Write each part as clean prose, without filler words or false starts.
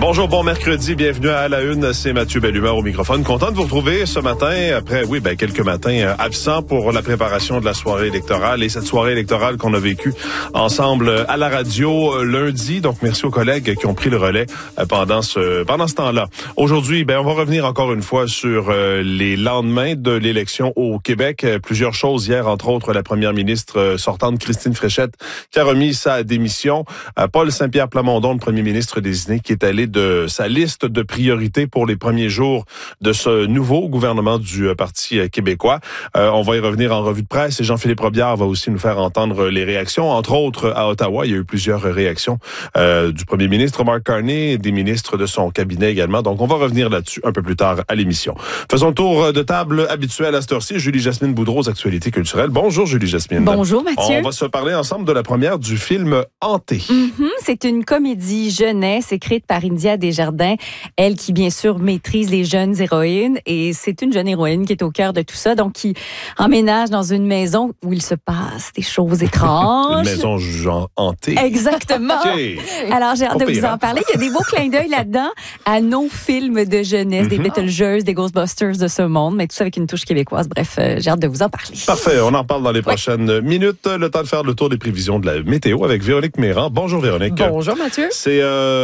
Bonjour, bon mercredi, bienvenue à la une, c'est Mathieu Bellumeur au microphone. Content de vous retrouver ce matin, après, quelques matins absents pour la préparation de la soirée électorale et cette soirée électorale qu'on a vécue ensemble à la radio lundi. Donc, merci aux collègues qui ont pris le relais pendant ce temps-là. Aujourd'hui, on va revenir encore une fois sur les lendemains de l'élection au Québec. Plusieurs choses hier, entre autres, la première ministre sortante Christine Fréchette qui a remis sa démission. Paul Saint-Pierre Plamondon, le premier ministre désigné, qui est allé de sa liste de priorités pour les premiers jours de ce nouveau gouvernement du Parti québécois. On va y revenir en revue de presse et Jean-Philippe Robillard va aussi nous faire entendre les réactions. Entre autres, à Ottawa, il y a eu plusieurs réactions du premier ministre Mark Carney et des ministres de son cabinet également. Donc, on va revenir là-dessus un peu plus tard à l'émission. Faisons le tour de table habituel à cette heure-ci. Julie-Jasmine Boudreau aux actualités culturelles. Bonjour, Julie-Jasmine. Bonjour, Mathieu. On va se parler ensemble de la première du film Hanté. C'est une comédie jeunesse écrite par India Desjardins, elle qui, bien sûr, maîtrise les jeunes héroïnes. Et c'est une jeune héroïne qui est au cœur de tout ça, donc qui emménage dans une maison où il se passe des choses étranges. Une maison genre hantée. Exactement. Okay. Alors, j'ai hâte de vous en parler. Il y a des beaux clins d'œil là-dedans à nos films de jeunesse, des Beetlejuice, des Ghostbusters de ce monde, mais tout ça avec une touche québécoise. Bref, j'ai hâte de vous en parler. Parfait. On en parle dans les prochaines minutes. Le temps de faire le tour des prévisions de la météo avec Véronique Méran. Bonjour, Véronique. Bonjour, Mathieu. C'est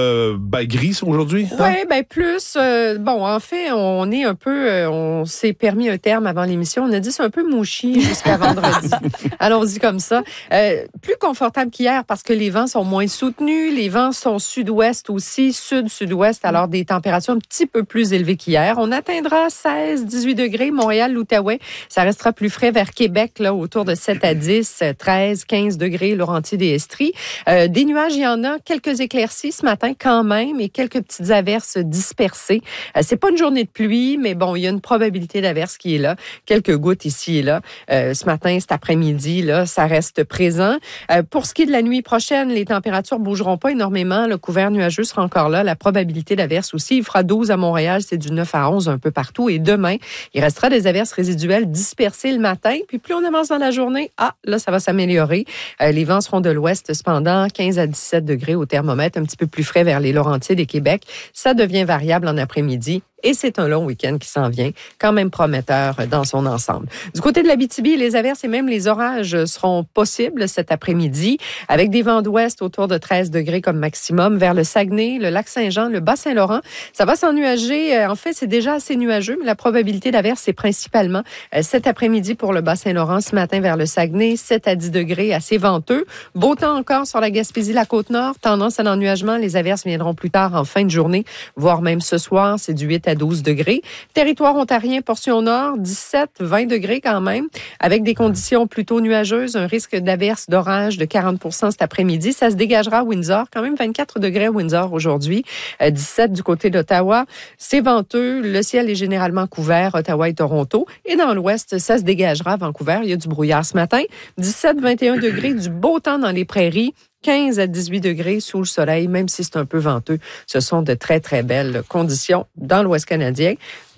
gris aujourd'hui? Oui, plus. En fait, on est un peu... on s'est permis un terme avant l'émission. On a dit c'est un peu mouchi jusqu'à vendredi. Allons-y comme ça. Plus confortable qu'hier parce que les vents sont moins soutenus. Les vents sont sud-ouest aussi, sud-sud-ouest. Alors, des températures un petit peu plus élevées qu'hier. On atteindra 16, 18 degrés. Montréal, l'Outaouais, ça restera plus frais vers Québec, là, autour de 7 à 10, 13, 15 degrés, Laurentides et Estrie. Des nuages, il y en a. Quelques éclaircies ce matin quand même et quelques petites averses dispersées. C'est pas une journée de pluie, mais bon, il y a une probabilité d'averse qui est là. Quelques gouttes ici et là. Ce matin, cet après-midi, là, ça reste présent. Pour ce qui est de la nuit prochaine, les températures bougeront pas énormément. Le couvert nuageux sera encore là. La probabilité d'averse aussi. Il fera 12 à Montréal. C'est du 9 à 11 un peu partout. Et demain, il restera des averses résiduelles dispersées le matin. Puis plus on avance dans la journée, là, ça va s'améliorer. Les vents seront de l'ouest cependant, 15 à 17 degrés au thermomètre, un petit peu plus frais vers les Laurentides et Québec. Ça devient variable en après-midi. Et c'est un long week-end qui s'en vient, quand même prometteur dans son ensemble. Du côté de l'Abitibi, les averses et même les orages seront possibles cet après-midi, avec des vents d'ouest autour de 13 degrés comme maximum. Vers le Saguenay, le lac Saint-Jean, le Bas-Saint-Laurent, ça va s'ennuager. En fait, c'est déjà assez nuageux, mais la probabilité d'averse, c'est principalement cet après-midi pour le Bas-Saint-Laurent. Ce matin, vers le Saguenay, 7 à 10 degrés, assez venteux. Beau temps encore sur la Gaspésie, la Côte-Nord. Tendance à l'ennuagement. Les averses viendront plus tard en fin de journée, voire même ce soir. C'est du 8 à 12 degrés. Territoire ontarien, portion nord, 17, 20 degrés quand même, avec des conditions plutôt nuageuses, un risque d'averse, d'orage de 40% cet après-midi. Ça se dégagera à Windsor, quand même 24 degrés à Windsor aujourd'hui, 17 du côté d'Ottawa. C'est venteux, le ciel est généralement couvert, Ottawa et Toronto. Et dans l'ouest, ça se dégagera à Vancouver. Il y a du brouillard ce matin. 17, 21 degrés, du beau temps dans les prairies. 15 à 18 degrés sous le soleil, même si c'est un peu venteux. Ce sont de très, très belles conditions dans l'Ouest canadien.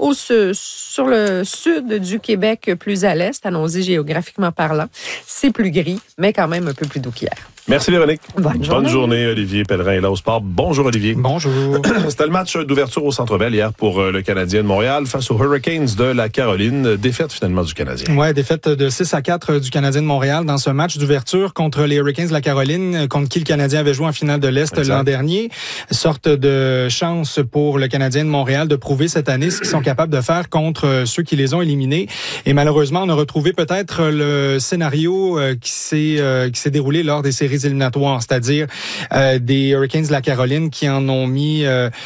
Sur le sud du Québec, plus à l'est, allons-y géographiquement parlant, c'est plus gris, mais quand même un peu plus doux qu'hier. Merci Véronique. Bonne journée. Olivier Pellerin est là au sport. Bonjour Olivier. Bonjour. C'était le match d'ouverture au Centre Bell hier pour le Canadien de Montréal face aux Hurricanes de la Caroline. Défaite finalement du Canadien. Ouais, défaite de 6-4 du Canadien de Montréal dans ce match d'ouverture contre les Hurricanes de la Caroline, contre qui le Canadien avait joué en finale de l'Est l'an dernier. Sorte de chance pour le Canadien de Montréal de prouver cette année ce qu'ils sont capables de faire contre ceux qui les ont éliminés. Et malheureusement, on a retrouvé peut-être le scénario qui s'est déroulé lors des séries éliminatoires, c'est-à-dire des Hurricanes de la Caroline qui en ont mis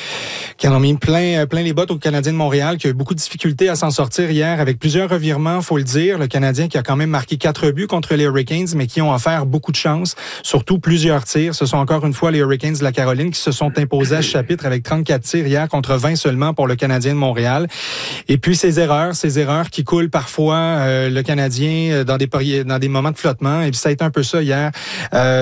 plein les bottes au Canadien de Montréal, qui a eu beaucoup de difficultés à s'en sortir hier avec plusieurs revirements, faut le dire. Le Canadien qui a quand même marqué 4 buts contre les Hurricanes, mais qui ont offert beaucoup de chance, surtout plusieurs tirs. Ce sont encore une fois les Hurricanes de la Caroline qui se sont imposés à ce chapitre avec 34 tirs hier contre 20 seulement pour le Canadien de Montréal. Et puis ces erreurs qui coulent parfois le Canadien dans des moments de flottement. Et puis ça a été un peu ça hier.